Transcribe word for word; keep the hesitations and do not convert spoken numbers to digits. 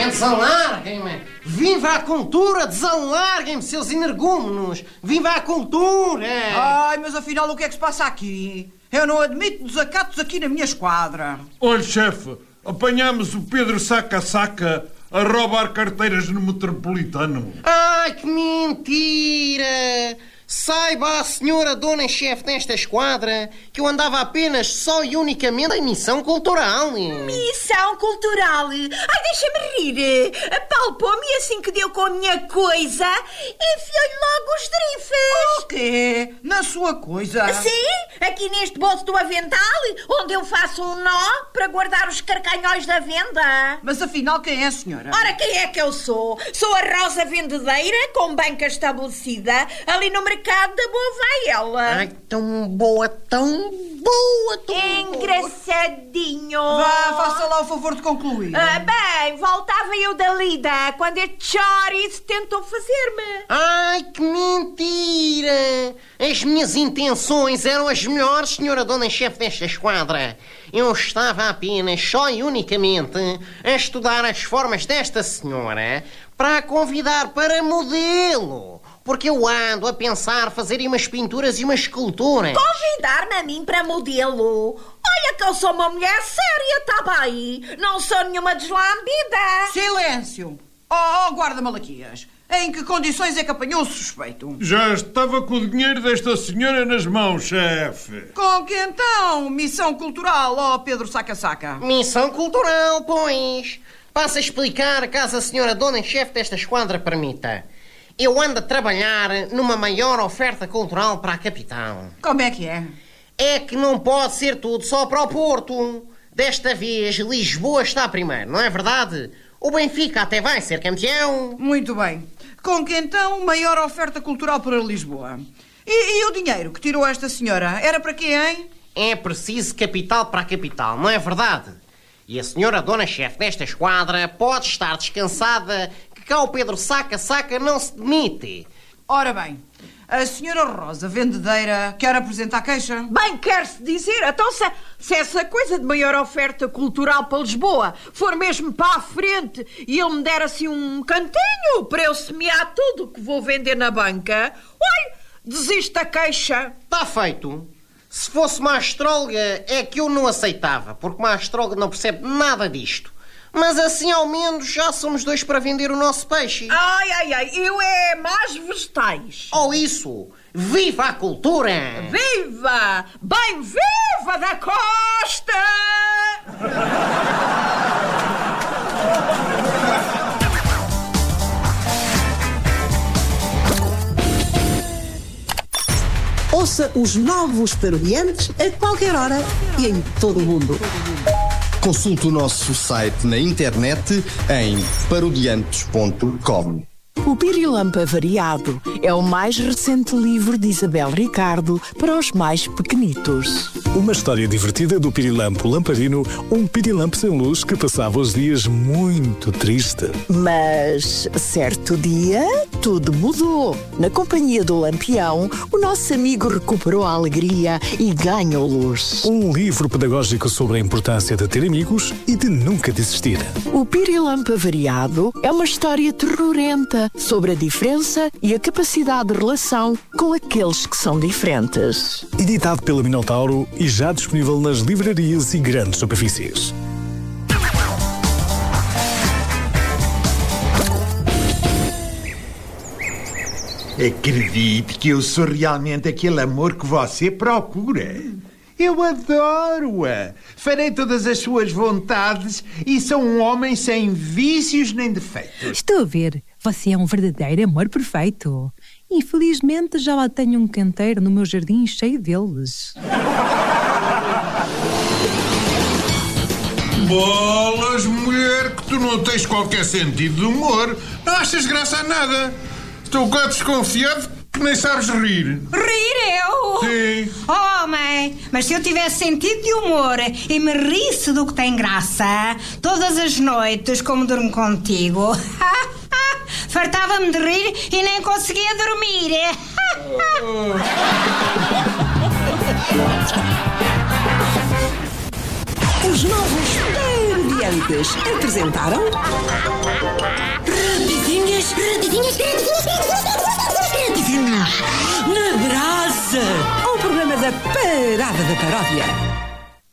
É, desalarguem-me! Viva a cultura! Desalarguem-me, seus energúmenos! Viva a cultura! Ai, mas afinal o que é que se passa aqui? Eu não admito desacatos aqui na minha esquadra. Olha, chefe, apanhamos o Pedro Saca-Saca a roubar carteiras no Metropolitano. Ai, que mentira! Saiba a senhora dona-chefe desta esquadra que eu andava apenas só e unicamente em missão cultural. Missão cultural? Ai, deixa-me rir. Apalpou-me e assim que deu com a minha coisa, enfiou-lhe logo os drifes. O quê? Na sua coisa? Sim, aqui neste bolso do avental, onde eu faço um nó para guardar os carcanhóis da venda. Mas afinal quem é a senhora? Ora, quem é que eu sou? Sou a Rosa Vendedeira, com banca estabelecida, ali no mercado da Boa Vaiela. Ai, tão boa, tão boa, tão Engraçadinho. Vá, faça lá o favor de concluir. Ah, bem, voltava eu da lida quando este chouriço tentou fazer-me. Ai, que mentira! As minhas intenções eram as melhores, senhora dona-chefe desta esquadra. Eu estava apenas, só e unicamente, a estudar as formas desta senhora para a convidar para modelo. Porque eu ando a pensar fazer umas pinturas e umas esculturas. Convidar-me a mim para modelo? Olha que eu sou uma mulher séria, tá bem? Não sou nenhuma deslambida. Silêncio! Oh, oh guarda-malaquias! Em que condições é que apanhou o suspeito? Já estava com o dinheiro desta senhora nas mãos, chefe. Com que então? Missão cultural, ó Pedro Saca-Saca? Missão cultural, pois. Passo a explicar caso a senhora dona-chefe desta esquadra permita. Eu ando a trabalhar numa maior oferta cultural para a capital. Como é que é? É que não pode ser tudo só para o Porto. Desta vez, Lisboa está primeiro, não é verdade? O Benfica até vai ser campeão. Muito bem. Com que então maior oferta cultural para Lisboa? E, e o dinheiro que tirou esta senhora? Era para quê, hein? É preciso capital para a capital, não é verdade? E a senhora dona-chefe desta esquadra pode estar descansada que cá o Pedro Saca-Saca não se demite. Ora bem, a senhora Rosa Vendedeira quer apresentar queixa? Bem, quer-se dizer, então se, se essa coisa de maior oferta cultural para Lisboa for mesmo para a frente e ele me der assim um cantinho para eu semear tudo o que vou vender na banca, olha, desisto da queixa. Está feito. Se fosse uma astróloga é que eu não aceitava, porque uma astróloga não percebe nada disto. Mas assim ao menos já somos dois para vender o nosso peixe. Ai, ai, ai, eu é mais vegetais. Ou isso, viva a cultura! Viva! Bem viva da Costa! Ouça os novos Parodiantes a qualquer hora e em todo o mundo. Consulte o nosso site na internet em parodiantes ponto com. O Pirilampo Variado é o mais recente livro de Isabel Ricardo para os mais pequenitos. Uma história divertida do Pirilampo Lamparino, um pirilampo sem luz que passava os dias muito triste. Mas, certo dia, tudo mudou. Na companhia do Lampião, o nosso amigo recuperou a alegria e ganhou luz. Um livro pedagógico sobre a importância de ter amigos e de nunca desistir. O Pirilampo Variado é uma história terrorenta sobre a diferença e a capacidade de relação com aqueles que são diferentes. Editado pela Minotauro e já disponível nas livrarias e grandes superfícies. Acredite que eu sou realmente aquele amor que você procura. Eu adoro-a. Farei todas as suas vontades e sou um homem sem vícios nem defeitos. Estou a ver. Você é um verdadeiro amor perfeito. Infelizmente já lá tenho um canteiro no meu jardim cheio deles. Bolas, mulher, que tu não tens qualquer sentido de humor. Não achas graça a nada. Estou quase desconfiado que nem sabes rir. Rir eu? Sim. Oh, mãe, mas se eu tivesse sentido de humor e me risse do que tem graça, todas as noites, como durmo contigo, fartava-me de rir e nem conseguia dormir. Os novos Parodiantes. Brilhantes apresentaram... Rapidinhas, rapidinhas, rapidinhas, na brasa. O programa da Parada da Paródia.